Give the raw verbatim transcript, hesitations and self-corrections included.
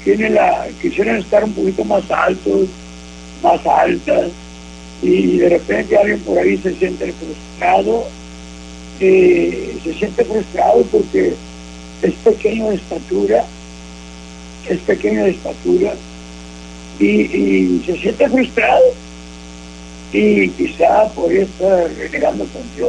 tiene la, quisieran estar un poquito más altos, más altas, y de repente alguien por ahí se siente frustrado, eh, se siente frustrado porque es pequeño de estatura, es pequeño de estatura, y, y se siente frustrado, y quizá por estar renegando con Dios.